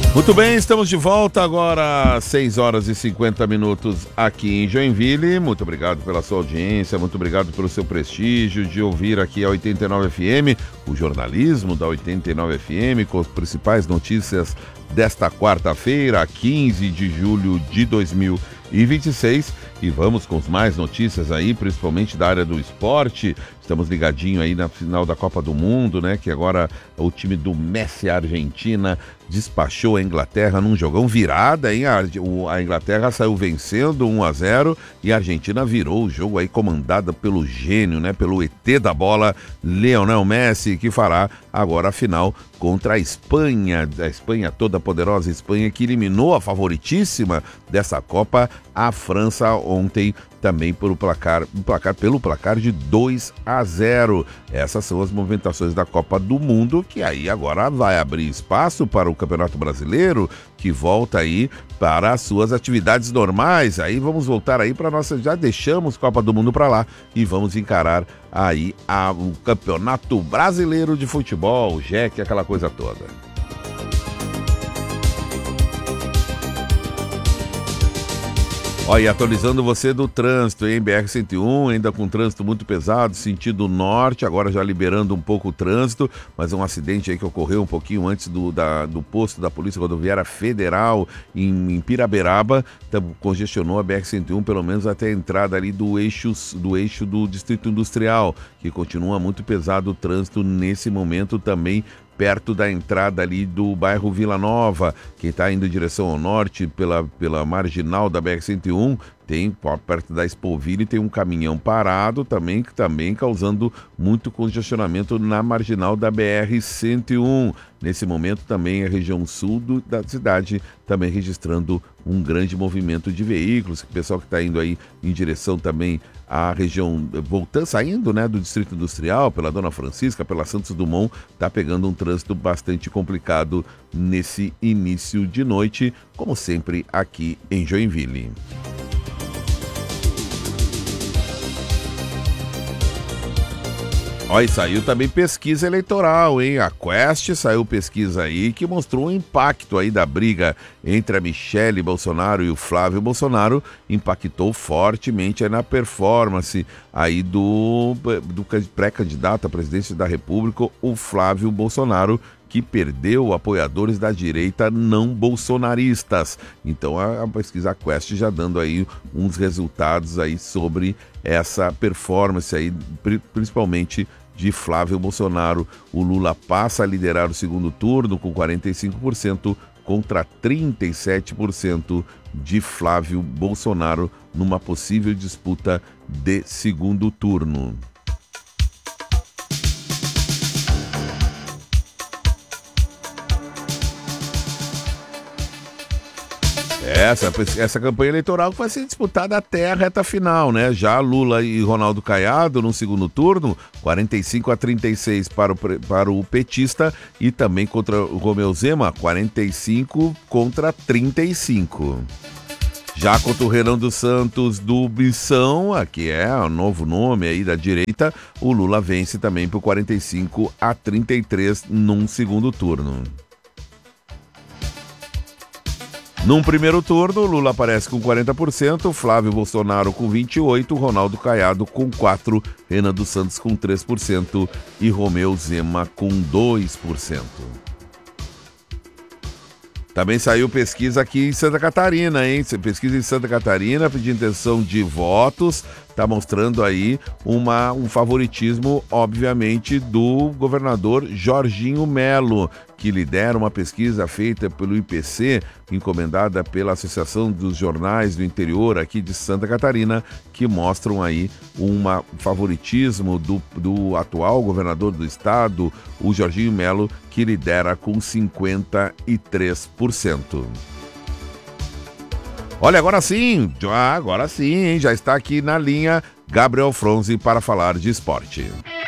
Muito bem, estamos de volta agora, 6 horas e 50 minutos aqui em Joinville. Muito obrigado pela sua audiência, muito obrigado pelo seu prestígio de ouvir aqui a 89 FM, o jornalismo da 89 FM, com as principais notícias desta quarta-feira, 15 de julho de 2026. E vamos com mais notícias aí, principalmente da área do esporte. Estamos ligadinho aí na final da Copa do Mundo, né? Que agora o time do Messi, a Argentina, despachou a Inglaterra num jogão virada, hein? A Inglaterra saiu vencendo 1-0 e a Argentina virou o jogo aí comandada pelo gênio, né? Pelo ET da bola, Lionel Messi, que fará agora a final contra a Espanha toda poderosa Espanha, que eliminou a favoritíssima dessa Copa, a França, ontem também pelo placar de 2-0. Essas são as movimentações da Copa do Mundo, que aí agora vai abrir espaço para o Campeonato Brasileiro, que volta aí para as suas atividades normais. Aí vamos voltar aí para nossa, já deixamos Copa do Mundo para lá e vamos encarar aí o Campeonato Brasileiro de Futebol, o JEC, aquela coisa toda. Olha, e atualizando você do trânsito, hein? BR-101, ainda com trânsito muito pesado, sentido norte, agora já liberando um pouco o trânsito, mas um acidente aí que ocorreu um pouquinho antes do posto da Polícia Rodoviária Federal em Piraberaba, congestionou a BR-101, pelo menos até a entrada ali do eixo do Distrito Industrial, que continua muito pesado o trânsito nesse momento também, perto da entrada ali do bairro Vila Nova. Quem está indo em direção ao norte pela marginal da BR-101, perto da Expoville, tem um caminhão parado também causando muito congestionamento na marginal da BR-101. Nesse momento também a região sul da cidade também registrando um grande movimento de veículos. O pessoal que está indo aí em direção também à região, saindo, né, do Distrito Industrial, pela Dona Francisca, pela Santos Dumont, está pegando um trânsito bastante complicado nesse início de noite, como sempre aqui em Joinville. Olha, saiu também pesquisa eleitoral, hein? A Quest saiu pesquisa aí que mostrou um impacto aí da briga entre a Michele Bolsonaro e o Flávio Bolsonaro, impactou fortemente aí na performance aí do pré-candidato à presidência da República, o Flávio Bolsonaro, que perdeu apoiadores da direita não bolsonaristas. Então a pesquisa Quest já dando aí uns resultados aí sobre essa performance aí, principalmente de Flávio Bolsonaro. O Lula passa a liderar o segundo turno com 45% contra 37% de Flávio Bolsonaro numa possível disputa de segundo turno. Essa campanha eleitoral vai ser disputada até a reta final, né? Já Lula e Ronaldo Caiado no segundo turno, 45-36 para o petista, e também contra o Romeu Zema, 45-35. Já contra o Renan dos Santos do Bição, que é o novo nome aí da direita, o Lula vence também por 45-33 num segundo turno. Num primeiro turno, Lula aparece com 40%, Flávio Bolsonaro com 28%, Ronaldo Caiado com 4%, Renan dos Santos com 3% e Romeu Zema com 2%. Também saiu pesquisa aqui em Santa Catarina, hein? Pesquisa em Santa Catarina de intenção de votos, está mostrando aí um favoritismo, obviamente, do governador Jorginho Melo, que lidera uma pesquisa feita pelo IPC, encomendada pela Associação dos Jornais do Interior aqui de Santa Catarina, que mostram aí um favoritismo do atual governador do estado, o Jorginho Melo, que lidera com 53%. Olha, agora sim, hein? Já está aqui na linha Gabriel Fronzi para falar de esporte.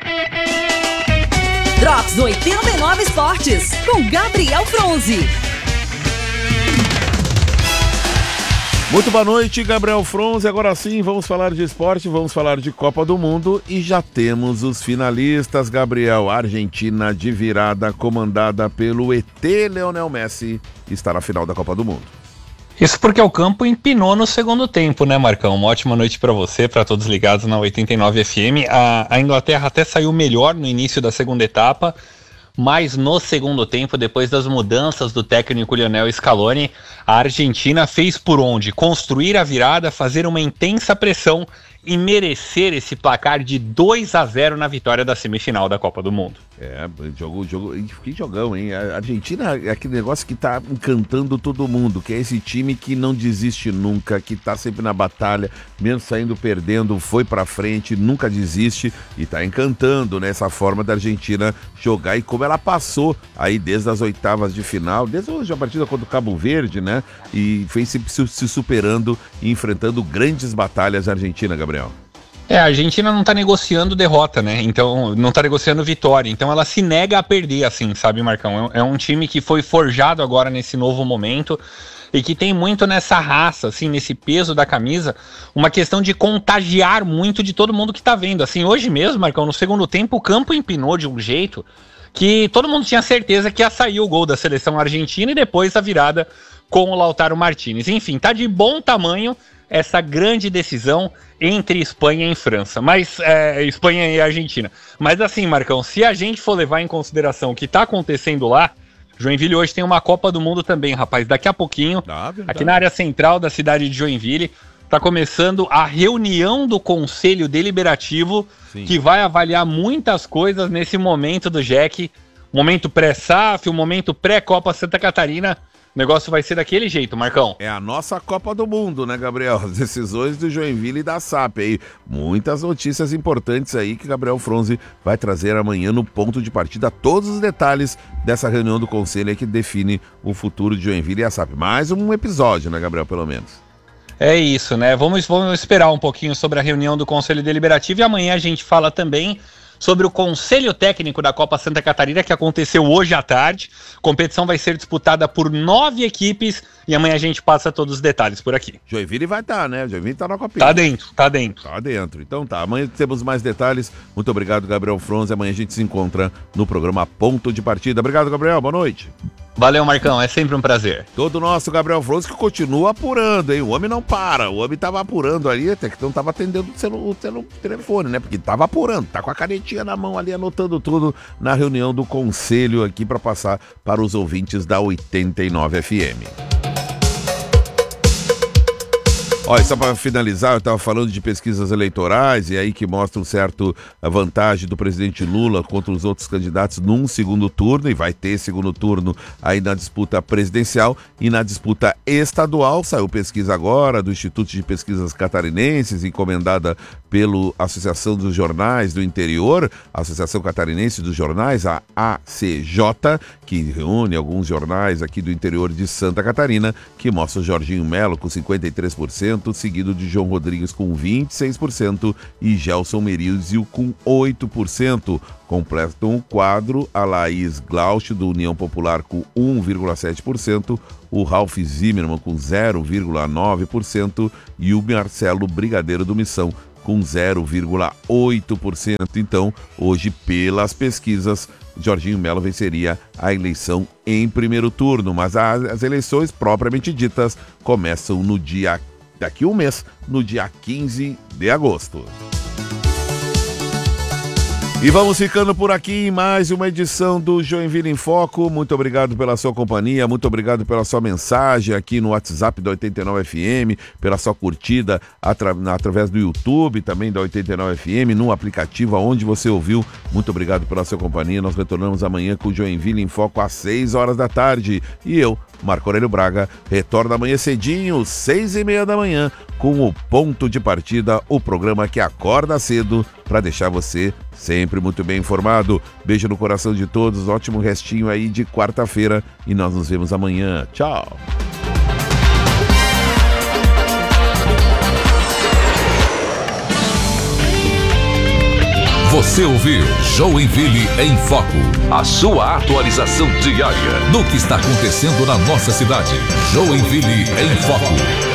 Drops 89 Esportes, com Gabriel Fronzi. Muito boa noite, Gabriel Fronzi. Agora sim, vamos falar de esporte, vamos falar de Copa do Mundo e já temos os finalistas, Gabriel. A Argentina de virada, comandada pelo ET Lionel Messi, está na final da Copa do Mundo. Isso porque o campo empinou no segundo tempo, né, Marcão? Uma ótima noite para você, para todos ligados na 89 FM. A Inglaterra até saiu melhor no início da segunda etapa, mas no segundo tempo, depois das mudanças do técnico Lionel Scaloni, a Argentina fez por onde? Construir a virada, fazer uma intensa pressão e merecer esse placar de 2-0 na vitória da semifinal da Copa do Mundo. Que jogão, hein? A Argentina é aquele negócio que tá encantando todo mundo, que é esse time que não desiste nunca, que tá sempre na batalha, mesmo saindo perdendo, foi pra frente, nunca desiste e tá encantando, né, essa forma da Argentina jogar e como ela passou aí desde as oitavas de final, desde a partida contra o Cabo Verde, né, e vem se superando e enfrentando grandes batalhas a Argentina, Gabriel. A Argentina não tá negociando derrota, né? Então, não tá negociando vitória. Então ela se nega a perder, assim, sabe, Marcão? É um time que foi forjado agora nesse novo momento e que tem muito nessa raça, assim, nesse peso da camisa, uma questão de contagiar muito de todo mundo que tá vendo. Assim, hoje mesmo, Marcão, no segundo tempo, o campo empinou de um jeito que todo mundo tinha certeza que ia sair o gol da seleção argentina e depois a virada com o Lautaro Martínez. Enfim, tá de bom tamanho essa grande decisão entre Espanha e França, mas Espanha e Argentina. Mas assim, Marcão, se a gente for levar em consideração o que está acontecendo lá, Joinville hoje tem uma Copa do Mundo também, rapaz. Daqui a pouquinho, aqui na área central da cidade de Joinville, está começando a reunião do Conselho Deliberativo, sim, que vai avaliar muitas coisas nesse momento do JEC, momento pré-SAF, o momento pré-Copa Santa Catarina. O negócio vai ser daquele jeito, Marcão. É a nossa Copa do Mundo, né, Gabriel? As decisões do Joinville e da SAP aí. Muitas notícias importantes aí que Gabriel Fronzi vai trazer amanhã no ponto de partida. Todos os detalhes dessa reunião do Conselho aí que define o futuro de Joinville e a SAP. Mais um episódio, né, Gabriel, pelo menos. É isso, né? Vamos esperar um pouquinho sobre a reunião do Conselho Deliberativo e amanhã a gente fala também sobre o Conselho Técnico da Copa Santa Catarina, que aconteceu hoje à tarde. A competição vai ser disputada por 9 equipes e amanhã a gente passa todos os detalhes por aqui. Joinville vai estar, né? Joinville tá na Copinha. Tá dentro. Tá dentro. Então tá, amanhã temos mais detalhes. Muito obrigado, Gabriel Fronzi. Amanhã a gente se encontra no programa Ponto de Partida. Obrigado, Gabriel. Boa noite. Valeu, Marcão, é sempre um prazer. Todo nosso Gabriel Fronzi que continua apurando, hein? O homem não para, o homem tava apurando ali, até que não tava atendendo o telefone, né? Porque tava apurando, tá com a canetinha na mão ali, anotando tudo na reunião do conselho aqui para passar para os ouvintes da 89 FM. Olha, só para finalizar, eu estava falando de pesquisas eleitorais e aí que mostram certo vantagem do presidente Lula contra os outros candidatos num segundo turno, e vai ter segundo turno aí na disputa presidencial e na disputa estadual. Saiu pesquisa agora do Instituto de Pesquisas Catarinenses, encomendada pela Associação dos Jornais do Interior, a Associação Catarinense dos Jornais, a ACJ, que reúne alguns jornais aqui do interior de Santa Catarina, que mostra o Jorginho Melo com 53%, seguido de João Rodrigues com 26% e Gelson Merizio com 8%. Completam o quadro a Laís Glauch, do União Popular, com 1,7%, o Ralph Zimmermann com 0,9% e o Marcelo Brigadeiro do Missão com 0,8%. Então, hoje, pelas pesquisas, Jorginho Melo venceria a eleição em primeiro turno, mas as eleições propriamente ditas começam daqui a um mês, no dia 15 de agosto. E vamos ficando por aqui em mais uma edição do Joinville em Foco. Muito obrigado pela sua companhia, muito obrigado pela sua mensagem aqui no WhatsApp da 89 FM, pela sua curtida através do YouTube também da 89 FM, no aplicativo aonde você ouviu. Muito obrigado pela sua companhia. Nós retornamos amanhã com o Joinville em Foco às 6 horas da tarde. E eu, Marco Aurélio Braga, retorno amanhã cedinho, 6h30 da manhã, com o Ponto de Partida, o programa que acorda cedo para deixar você sempre muito bem informado. Beijo no coração de todos, ótimo restinho aí de quarta-feira e nós nos vemos amanhã. Tchau! Você ouviu Joinville em Foco, a sua atualização diária do que está acontecendo na nossa cidade. Joinville em Foco.